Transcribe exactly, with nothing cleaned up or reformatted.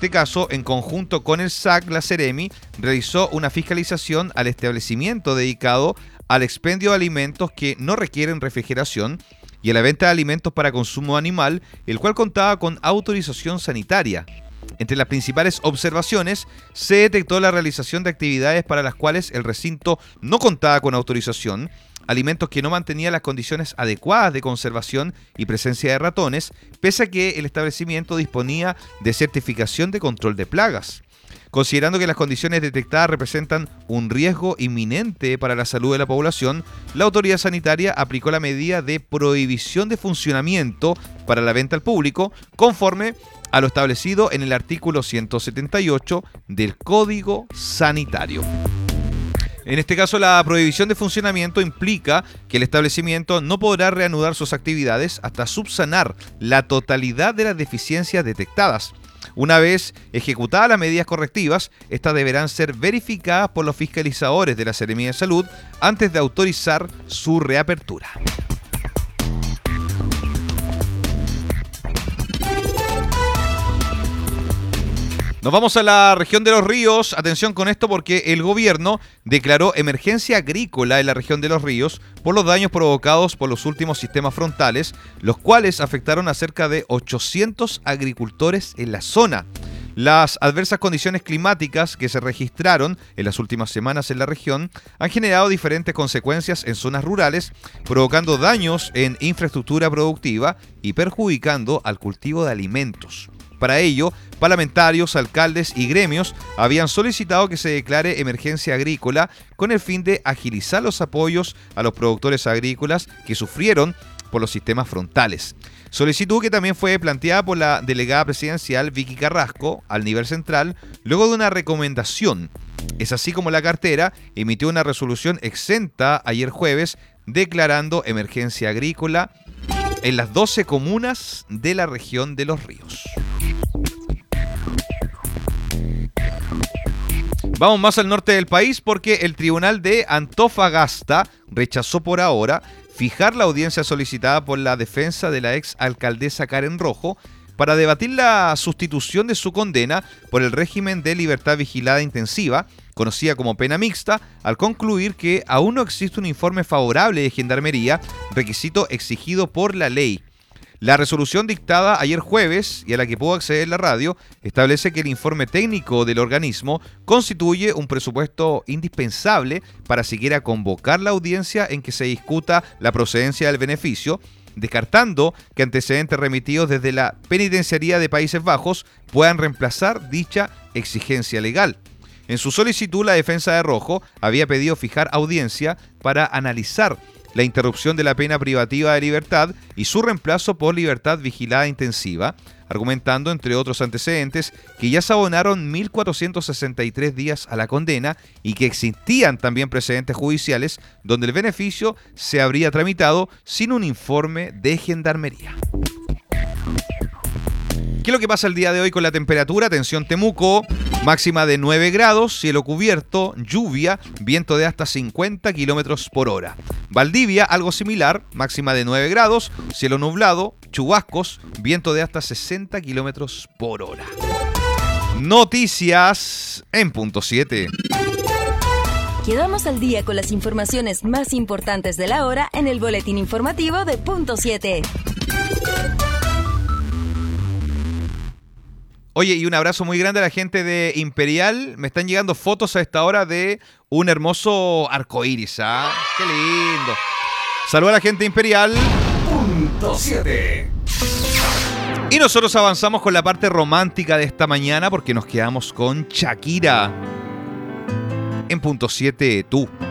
este caso, en conjunto con el S A C, la Seremi realizó una fiscalización al establecimiento dedicado al expendio de alimentos que no requieren refrigeración y a la venta de alimentos para consumo animal, el cual contaba con autorización sanitaria. Entre las principales observaciones, se detectó la realización de actividades para las cuales el recinto no contaba con autorización, alimentos que no mantenían las condiciones adecuadas de conservación y presencia de ratones, pese a que el establecimiento disponía de certificación de control de plagas. Considerando que las condiciones detectadas representan un riesgo inminente para la salud de la población, la autoridad sanitaria aplicó la medida de prohibición de funcionamiento para la venta al público, conforme a lo establecido en el artículo ciento setenta y ocho del Código Sanitario. En este caso, la prohibición de funcionamiento implica que el establecimiento no podrá reanudar sus actividades hasta subsanar la totalidad de las deficiencias detectadas. Una vez ejecutadas las medidas correctivas, estas deberán ser verificadas por los fiscalizadores de la Seremía de Salud antes de autorizar su reapertura. Nos vamos a la región de Los Ríos. Atención con esto porque el gobierno declaró emergencia agrícola en la región de Los Ríos por los daños provocados por los últimos sistemas frontales, los cuales afectaron a cerca de ochocientos agricultores en la zona. Las adversas condiciones climáticas que se registraron en las últimas semanas en la región han generado diferentes consecuencias en zonas rurales, provocando daños en infraestructura productiva y perjudicando al cultivo de alimentos. Para ello, parlamentarios, alcaldes y gremios habían solicitado que se declare emergencia agrícola con el fin de agilizar los apoyos a los productores agrícolas que sufrieron por los sistemas frontales. Solicitud que también fue planteada por la delegada presidencial Vicky Carrasco al nivel central, luego de una recomendación. Es así como la cartera emitió una resolución exenta ayer jueves declarando emergencia agrícola en las doce comunas de la región de Los Ríos. Vamos más al norte del país porque el Tribunal de Antofagasta rechazó por ahora fijar la audiencia solicitada por la defensa de la ex alcaldesa Karen Rojo para debatir la sustitución de su condena por el régimen de libertad vigilada intensiva, conocida como pena mixta, al concluir que aún no existe un informe favorable de Gendarmería, requisito exigido por la ley. La resolución dictada ayer jueves, y a la que pudo acceder la radio, establece que el informe técnico del organismo constituye un presupuesto indispensable para siquiera convocar la audiencia en que se discuta la procedencia del beneficio, descartando que antecedentes remitidos desde la Penitenciaría de Países Bajos puedan reemplazar dicha exigencia legal. En su solicitud, la defensa de Rojo había pedido fijar audiencia para analizar la interrupción de la pena privativa de libertad y su reemplazo por libertad vigilada intensiva, argumentando, entre otros antecedentes, que ya se abonaron mil cuatrocientos sesenta y tres días a la condena y que existían también precedentes judiciales donde el beneficio se habría tramitado sin un informe de Gendarmería. ¿Qué es lo que pasa el día de hoy con la temperatura? Atención Temuco, máxima de nueve grados, cielo cubierto, lluvia, viento de hasta cincuenta kilómetros por hora. Valdivia, algo similar, máxima de nueve grados, cielo nublado, chubascos, viento de hasta sesenta kilómetros por hora. Noticias en punto siete. Quedamos al día con las informaciones más importantes de la hora en el boletín informativo de punto siete. Oye, y un abrazo muy grande a la gente de Imperial. Me están llegando fotos a esta hora de un hermoso arcoíris, ¿ah? ¡Qué lindo! Saludos a la gente de Imperial. Punto siete. Y nosotros avanzamos con la parte romántica de esta mañana porque nos quedamos con Shakira. En punto siete, tú.